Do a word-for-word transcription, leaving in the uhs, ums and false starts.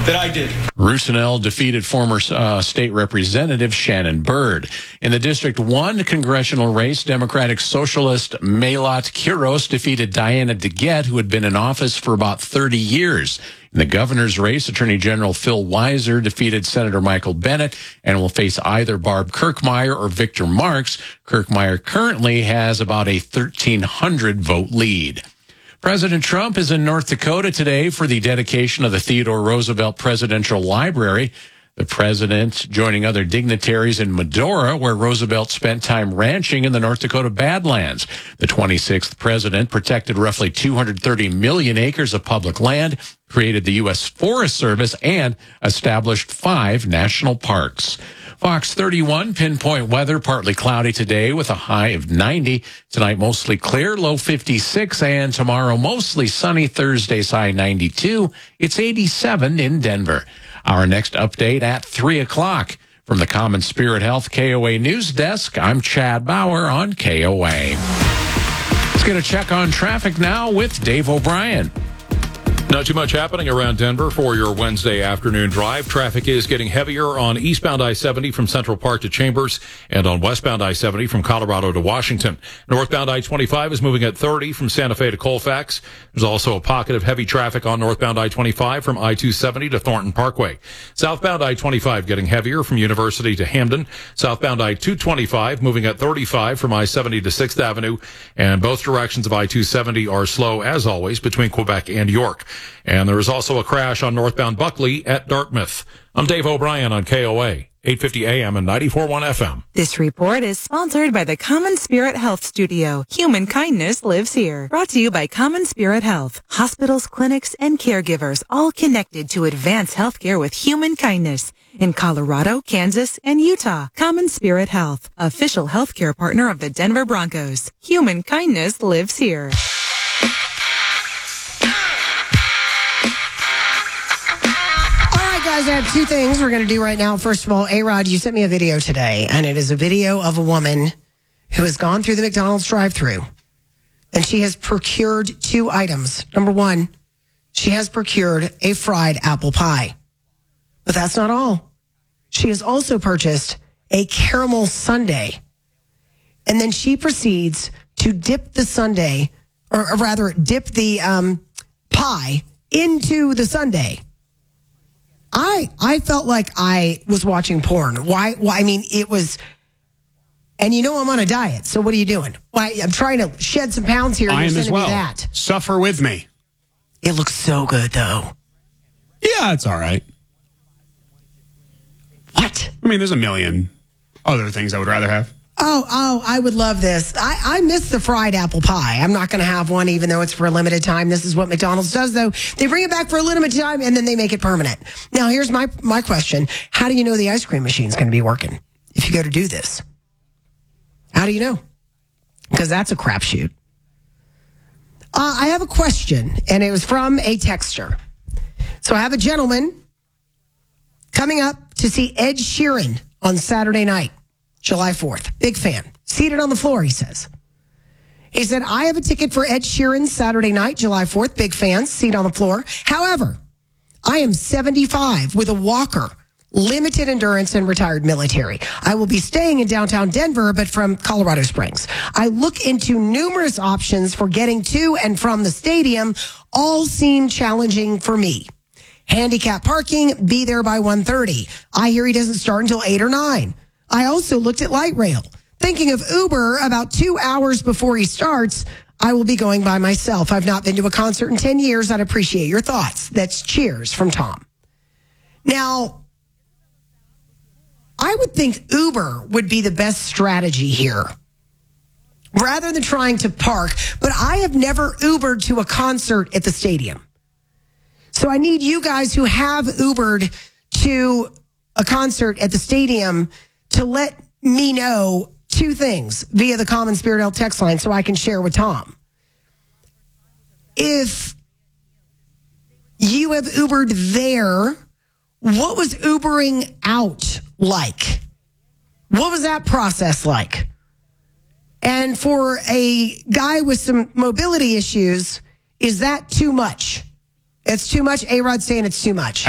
that I did. Roussillon defeated former uh, state representative Shannon Byrd. In the District one congressional race, Democratic Socialist Maylot Quiros defeated Diana DeGette, who had been in office for about thirty years. In the governor's race, Attorney General Phil Weiser defeated Senator Michael Bennet and will face either Barb Kirkmeyer or Victor Marks. Kirkmeyer currently has about a thirteen hundred vote lead. President Trump is in North Dakota today for the dedication of the Theodore Roosevelt Presidential Library. The president joining other dignitaries in Medora, where Roosevelt spent time ranching in the North Dakota Badlands. The twenty-sixth president protected roughly two hundred thirty million acres of public land, created the U S Forest Service, and established five national parks. Fox thirty-one, pinpoint weather, partly cloudy today with a high of ninety. Tonight, mostly clear, low fifty-six, and tomorrow, mostly sunny. Thursday's high ninety-two. It's eighty-seven in Denver. Our next update at three o'clock. From the Common Spirit Health K O A News Desk, I'm Chad Bauer on K O A. Let's get a check on traffic now with Dave O'Brien. Not too much happening around Denver for your Wednesday afternoon drive. Traffic is getting heavier on eastbound I seventy from Central Park to Chambers and on westbound I seventy from Colorado to Washington. Northbound I twenty-five is moving at thirty from Santa Fe to Colfax. There's also a pocket of heavy traffic on northbound I twenty-five from I two seventy to Thornton Parkway. Southbound I twenty-five getting heavier from University to Hamden. Southbound I two twenty-five moving at thirty-five from I seventy to sixth Avenue. And both directions of I two seventy are slow, as always, between Quebec and York. And there is also a crash on northbound Buckley at Dartmouth. I'm Dave O'Brien on K O A, eight fifty A M and ninety-four point one F M. This report is sponsored by the Common Spirit Health Studio. Human kindness lives here. Brought to you by Common Spirit Health. Hospitals, clinics, and caregivers all connected to advance healthcare with human kindness. In Colorado, Kansas, and Utah, Common Spirit Health, official healthcare partner of the Denver Broncos. Human kindness lives here. Guys, I have two things we're going to do right now. First of all, A-Rod, you sent me a video today, and it is a video of a woman who has gone through the McDonald's drive-thru, and she has procured two items. Number one, she has procured a fried apple pie. But that's not all. She has also purchased a caramel sundae, and then she proceeds to dip the sundae, or, or rather, dip the um, pie into the sundae. I I felt like I was watching porn. Why? Why? I mean, it was, and you know I'm on a diet. So what are you doing? Why? I'm trying to shed some pounds here. And I you're am as sending well. me that. Suffer with me. It looks so good, though. Yeah, it's all right. What? I mean, there's a million other things I would rather have. Oh, oh, I would love this. I, I miss the fried apple pie. I'm not going to have one, even though it's for a limited time. This is what McDonald's does, though. They bring it back for a limited time, and then they make it permanent. Now, here's my, my question. How do you know the ice cream machine's going to be working if you go to do this? How do you know? Because that's a crapshoot. Uh, I have a question, and it was from a texter. So I have a gentleman coming up to see Ed Sheeran on Saturday night. July fourth. Big fan. Seated on the floor, he says. He said, I have a ticket for Ed Sheeran Saturday night, July fourth. Big fan. Seat on the floor. However, I am seventy-five with a walker, limited endurance, and retired military. I will be staying in downtown Denver, but from Colorado Springs. I look into numerous options for getting to and from the stadium. All seem challenging for me. Handicap parking, be there by one thirty. I hear he doesn't start until eight or nine. I also looked at light rail. Thinking of Uber about two hours before he starts, I will be going by myself. I've not been to a concert in ten years. I'd appreciate your thoughts. That's cheers from Tom. Now, I would think Uber would be the best strategy here rather than trying to park. But I have never Ubered to a concert at the stadium. So I need you guys who have Ubered to a concert at the stadium to let me know two things via the Common Spirit Health text line so I can share with Tom. If you have Ubered there, what was Ubering out like? What was that process like? And for a guy with some mobility issues, is that too much? It's too much? A-Rod's saying it's too much.